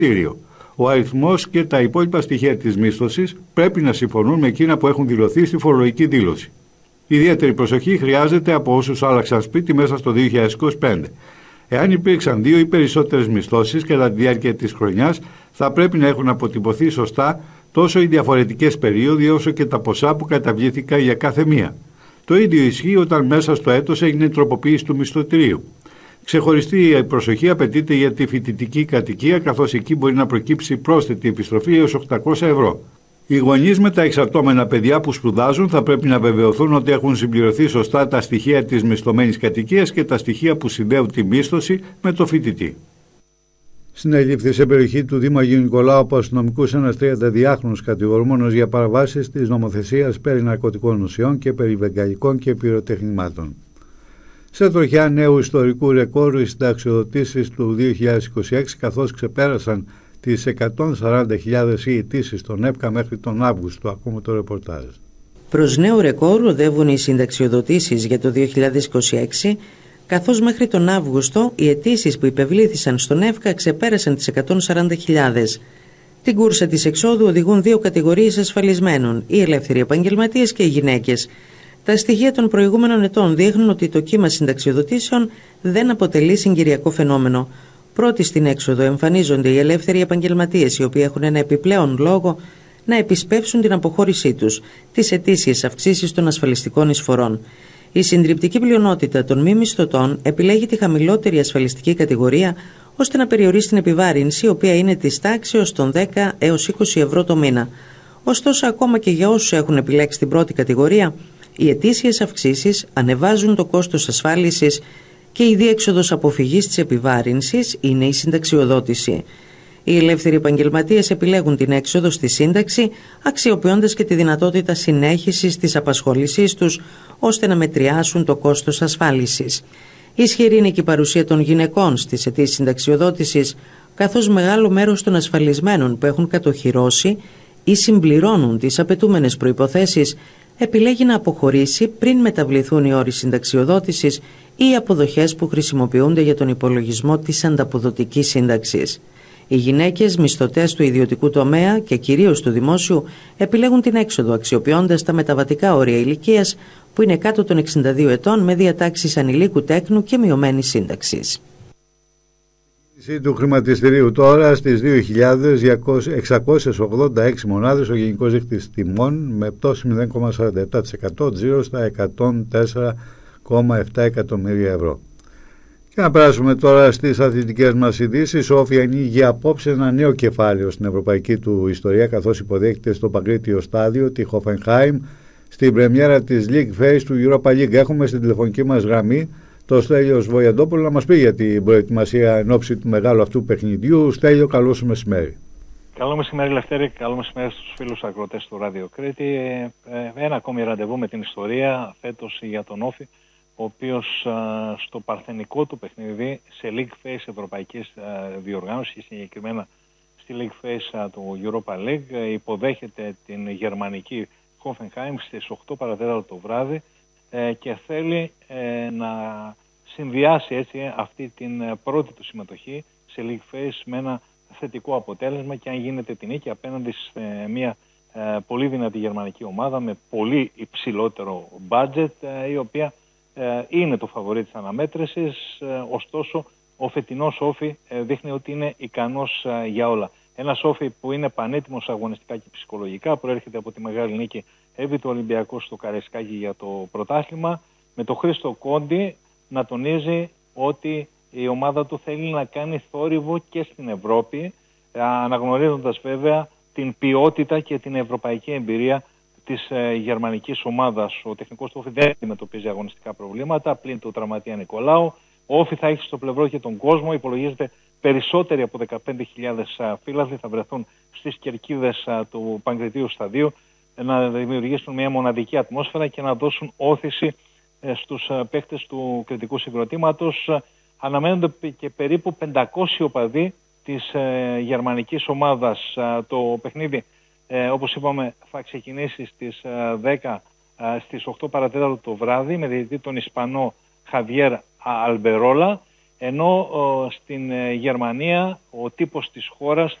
φροντιστήριο. Ο αριθμός και τα υπόλοιπα στοιχεία της μίσθωσης πρέπει να συμφωνούν με εκείνα που έχουν δηλωθεί στη φορολογική δήλωση. Ιδιαίτερη προσοχή χρειάζεται από όσους άλλαξαν σπίτι μέσα στο 2025. Εάν υπήρξαν 2 ή περισσότερες μισθώσεις κατά τη διάρκεια της χρονιάς, θα πρέπει να έχουν αποτυπωθεί σωστά τόσο οι διαφορετικές περίοδοι όσο και τα ποσά που καταβλήθηκαν για κάθε μία. Το ίδιο ισχύει όταν μέσα στο έτος έγινε τροποποίηση του μισθωτηρίου. Ξεχωριστή προσοχή απαιτείται για τη φοιτητική κατοικία, καθώς εκεί μπορεί να προκύψει πρόσθετη επιστροφή έως 800 ευρώ. Οι γονείς με τα εξαρτώμενα παιδιά που σπουδάζουν θα πρέπει να βεβαιωθούν ότι έχουν συμπληρωθεί σωστά τα στοιχεία της μισθωμένης κατοικίας και τα στοιχεία που συνδέουν τη μίσθωση με το φοιτητή. Συνελήφθη σε περιοχή του Δήμου Αγίου Νικολάου από αστυνομικούς ένας 32χρονος κατηγορούμενος για παραβάσεις της νομοθεσίας περί ναρκωτικών ουσιών και περί βεγγαλικών και πυροτεχνημάτων. Σε τροχιά νέου ιστορικού ρεκόρου οι συνταξιοδοτήσεις του 2026, καθώς ξεπέρασαν τις 140.000 αιτήσεις στον ΕΠΚΑ μέχρι τον Αύγουστο. Ακούμε το ρεπορτάζ. Προς νέο ρεκόρ οδεύουν οι συνταξιοδοτήσεις για το 2026, καθώς μέχρι τον Αύγουστο οι αιτήσεις που υπευλήθησαν στον ΕΦΚΑ ξεπέρασαν τις 140.000. Την κούρσα της εξόδου οδηγούν 2 κατηγορίες ασφαλισμένων, οι ελεύθεροι επαγγελματίες και οι γυναίκες. Τα στοιχεία των προηγούμενων ετών δείχνουν ότι το κύμα συνταξιοδοτήσεων δεν αποτελεί συγκυριακό φαινόμενο. Πρώτοι στην έξοδο εμφανίζονται οι ελεύθεροι επαγγελματίες, οι οποίοι έχουν ένα επιπλέον λόγο να επισπεύσουν την αποχώρησή τους, τις ετήσιες αυξήσεις των ασφαλιστικών εισφορών. Η συντριπτική πλειονότητα των μη μισθωτών επιλέγει τη χαμηλότερη ασφαλιστική κατηγορία ώστε να περιορίσει την επιβάρυνση, η οποία είναι της τάξεως των 10 έως 20 ευρώ το μήνα. Ωστόσο, ακόμα και για όσους έχουν επιλέξει την πρώτη κατηγορία, οι ετήσιες αυξήσεις ανεβάζουν το κόστος ασφάλισης και η διέξοδος αποφυγής της επιβάρυνσης είναι η συνταξιοδότηση. Οι ελεύθεροι επαγγελματίες επιλέγουν την έξοδο στη σύνταξη, αξιοποιώντας και τη δυνατότητα συνέχισης της απασχόλησής τους, ώστε να μετριάσουν το κόστος ασφάλισης. Ισχυρή είναι και η παρουσία των γυναικών στις αιτήσεις συνταξιοδότησης, καθώς μεγάλο μέρος των ασφαλισμένων που έχουν κατοχυρώσει ή συμπληρώνουν τις απαιτούμενες προϋποθέσεις επιλέγει να αποχωρήσει πριν μεταβληθούν οι όροι συνταξιοδότησης ή οι αποδοχές που χρησιμοποιούνται για τον υπολογισμό της ανταποδοτικής σύνταξης. Οι γυναίκες μισθωτές του ιδιωτικού τομέα και κυρίως του δημόσιου επιλέγουν την έξοδο αξιοποιώντας τα μεταβατικά όρια ηλικίας που είναι κάτω των 62 ετών με διατάξεις ανηλίκου τέκνου και μειωμένης σύνταξης. Του χρηματιστηρίου τώρα στις 2.686 μονάδες ο γενικός δείκτης τιμών με πτώση 0,47%, τζίρο στα 104,7 εκατομμύρια ευρώ. Και να περάσουμε τώρα στις αθλητικές μας ειδήσεις. Ο Όφη ανοίγει απόψε ένα νέο κεφάλαιο στην ευρωπαϊκή του ιστορία, καθώς υποδέχεται στο Παγκρίτιο στάδιο τη Hoffenheim στην πρεμιέρα της League Phase του Europa League. Έχουμε στην τηλεφωνική μας γραμμή το Στέλιο Βοηαντόπουλο να μας πει για την προετοιμασία εν ώψη του μεγάλου αυτού παιχνιδιού. Στέλιο, καλό σου μεσημέρι. Καλό μεσημέρι, Λευτέρη. Καλό μεσημέρι στους φίλους ακροατές του Ράδιο Κρήτη. Ένα ακόμη ραντεβού με την ιστορία φέτος για τον Όφη, ο οποίος στο παρθενικό του παιχνίδι σε League Phase ευρωπαϊκής διοργάνωσης, συγκεκριμένα στη League Phase του Europa League, υποδέχεται την γερμανική Hoffenheim στις 8 παρατέταρτο το βράδυ και θέλει να συνδυάσει έτσι αυτή την πρώτη του συμμετοχή σε League Phase με ένα θετικό αποτέλεσμα και αν γίνεται την νίκη απέναντι σε μια πολύ δυνατή γερμανική ομάδα με πολύ υψηλότερο budget, η οποία είναι το φαβορί της αναμέτρησης, ωστόσο ο φετινός Όφη δείχνει ότι είναι ικανός για όλα. Ένας Όφη που είναι πανέτοιμος αγωνιστικά και ψυχολογικά, προέρχεται από τη μεγάλη νίκη επί του Ολυμπιακού στο Καραϊσκάκι για το πρωτάθλημα, με τον Χρήστο Κόντι να τονίζει ότι η ομάδα του θέλει να κάνει θόρυβο και στην Ευρώπη, αναγνωρίζοντας βέβαια την ποιότητα και την ευρωπαϊκή εμπειρία της γερμανικής ομάδας. Ο τεχνικός του Όφη δεν αντιμετωπίζει αγωνιστικά προβλήματα πλην του τραυματία Νικολάου. Ο Όφη θα έχει στο πλευρό και τον κόσμο, υπολογίζεται περισσότεροι από 15.000 φύλαθλοι θα βρεθούν στις κερκίδες του Παγκριτίου σταδίου να δημιουργήσουν μια μοναδική ατμόσφαιρα και να δώσουν όθηση στους παίκτες του κριτικού συγκροτήματος. Αναμένονται και περίπου 500 οπαδοί της γερμανικής ομάδας. Το παιχνίδι, όπως είπαμε, θα ξεκινήσει στις 10, στις 8 παρατέταρτο το βράδυ με διαιτητή τον Ισπανό Χαβιέρ Αλμπερόλα. Ενώ στην Γερμανία ο τύπος της χώρας